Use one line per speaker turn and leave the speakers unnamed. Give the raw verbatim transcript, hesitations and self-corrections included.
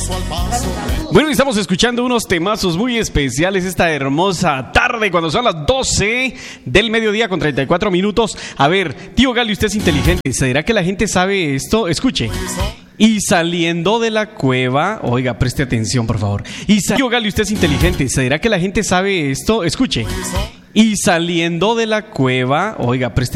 Bueno, estamos escuchando unos temazos muy especiales esta hermosa tarde, cuando son las doce del mediodía con treinta y cuatro minutos. A ver, tío Gali, usted es inteligente. ¿Será que la gente sabe esto? Escuche. Y saliendo de la cueva, oiga, preste atención, por favor. Y sal... Tío Gali, usted es inteligente. ¿Será que la gente sabe esto? Escuche. Y saliendo de la cueva, oiga, preste